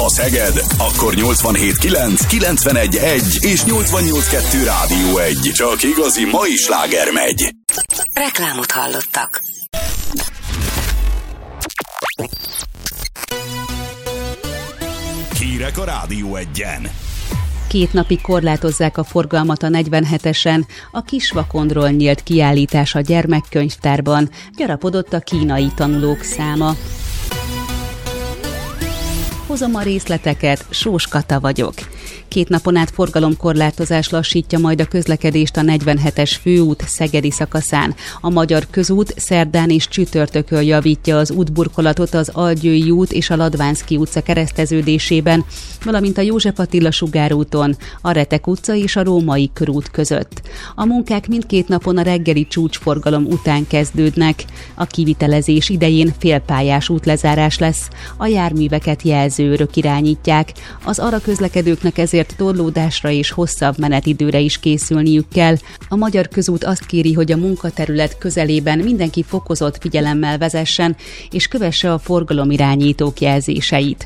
Ha Szeged, akkor 87.9, 91.1 és 88.2 Rádió 1. Csak igazi mai sláger megy. Reklámot hallottak. Hírek a Rádió 1-en. 2 napig korlátozzák a forgalmat a 47-esen, a Kisvakondról nyílt kiállítás a gyermekkönyvtárban, gyarapodott a kínai tanulók száma. Hozom a részleteket, Sós Kata vagyok. 2 napon át forgalomkorlátozás lassítja majd a közlekedést a 47-es főút szegedi szakaszán. A Magyar Közút szerdán és csütörtökön javítja az útburkolatot az Algyői út és a Ladvánszky utca kereszteződésében, valamint a József Attila sugárúton, a Retek utca és a Római körút között. A munkák mindkét napon a reggeli csúcsforgalom után kezdődnek. A kivitelezés idején félpályás útlezárás lesz, a járműveket jelzőrök irányítják, az arra közlekedőknek ezért torlódásra és hosszabb menetidőre is készülniük kell. A Magyar Közút azt kéri, hogy a munkaterület közelében mindenki fokozott figyelemmel vezessen, és kövesse a forgalomirányítók jelzéseit.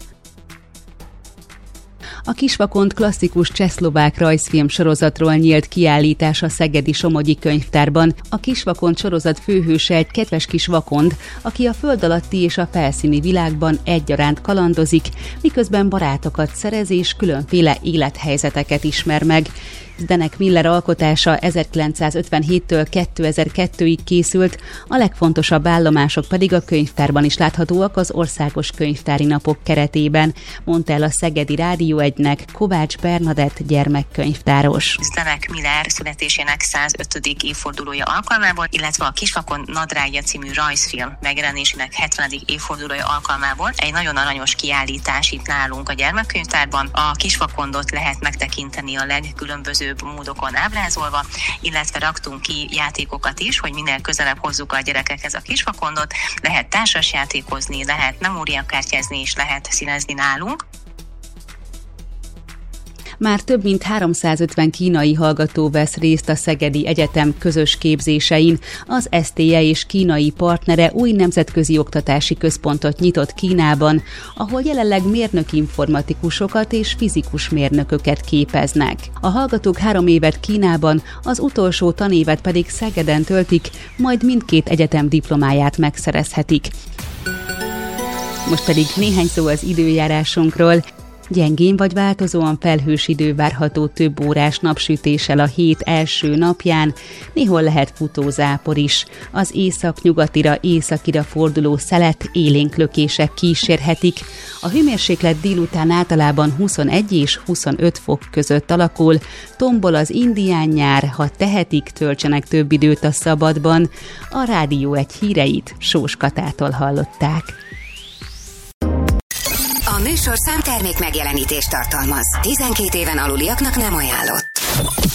A Kisvakond klasszikus csehszlovák rajzfilm sorozatról nyílt kiállítás a szegedi Somogyi könyvtárban. A Kisvakond sorozat főhőse egy kedves kis vakond, aki a föld alatti és a felszíni világban egyaránt kalandozik, miközben barátokat szerez és különféle élethelyzeteket ismer meg. Zdenek Miller alkotása 1957-től 2002-ig készült, a legfontosabb állomások pedig a könyvtárban is láthatóak az Országos Könyvtári Napok keretében, mondta el a Szegedi Rádió 1-nek Kovács Bernadett gyermekkönyvtáros. Zdenek Miller születésének 105. évfordulója alkalmából, illetve a Kisvakond nadrágja című rajzfilm megjelenésének 70. évfordulója alkalmából egy nagyon aranyos kiállítás itt nálunk a gyermekkönyvtárban. A Kisvakondot lehet megtekinteni a legkülönbözőbb módokon ábrázolva, illetve raktunk ki játékokat is, hogy minél közelebb hozzuk a gyerekekhez a Kisvakondot. Lehet társasjátékozni, lehet memóriakártyázni és lehet színezni nálunk. Már több mint 350 kínai hallgató vesz részt a Szegedi Egyetem közös képzésein. Az STE és kínai partnere új nemzetközi oktatási központot nyitott Kínában, ahol jelenleg mérnök-informatikusokat és fizikus mérnököket képeznek. A hallgatók 3 évet Kínában, az utolsó tanévet pedig Szegeden töltik, majd mindkét egyetem diplomáját megszerezhetik. Most pedig néhány szó az időjárásunkról. Gyengén vagy változóan felhős idő várható több órás napsütéssel a hét első napján, néhol lehet futózápor is. Az északnyugatira-északira forduló szelet élénk lökések kísérhetik. A hőmérséklet délután általában 21 és 25 fok között alakul, tombol az indián nyár, ha tehetik, töltsenek több időt a szabadban. A Rádió 1 híreit Sós Katától hallották. A műsorszám termék megjelenítést tartalmaz. 12 éven aluliaknak nem ajánlott.